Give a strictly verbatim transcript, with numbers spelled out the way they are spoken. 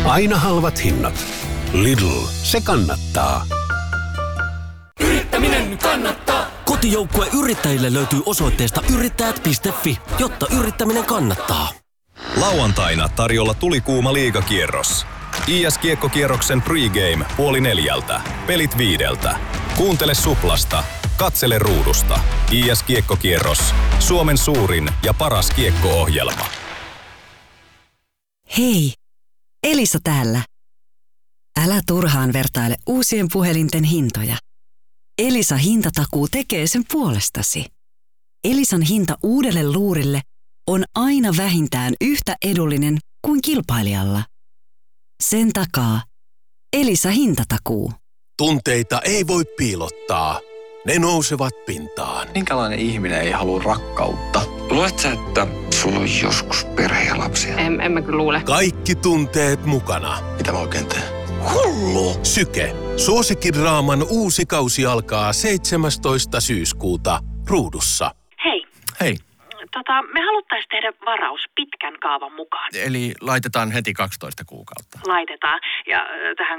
Aina halvat hinnat. Lidl, se kannattaa. Yrittäminen kannattaa. Kotijoukkue yrittäjille löytyy osoitteesta yrittäjät piste fi, jotta yrittäminen kannattaa. Lauantaina tarjolla tulikuuma liigakierros. I S-kiekkokierroksen pregame puoli neljältä. Pelit viideltä. Kuuntele Suplasta. Katsele ruudusta. I S-kiekkokierros. Suomen suurin ja paras kiekko-ohjelma. Hei, Elisa täällä. Älä turhaan vertaile uusien puhelinten hintoja. Elisa hintatakuu tekee sen puolestasi. Elisan hinta uudelle luurille on aina vähintään yhtä edullinen kuin kilpailijalla. Sen takaa Elisa hintatakuu. Tunteita ei voi piilottaa. Ne nousevat pintaan. Minkälainen ihminen ei halua rakkautta? Luuletko sä, että sulla on joskus perhe ja lapsia? En, en mä kyllä luule. Kaikki tunteet mukana. Mitä mä oikein teen? Hullu! Syke. Suosikkidraaman uusi kausi alkaa seitsemästoista syyskuuta ruudussa. Hei. Hei. Tota, me haluttaisiin tehdä varaus pitkän kaavan mukaan. Eli laitetaan heti kaksitoista kuukautta. Laitetaan. Ja äh, tähän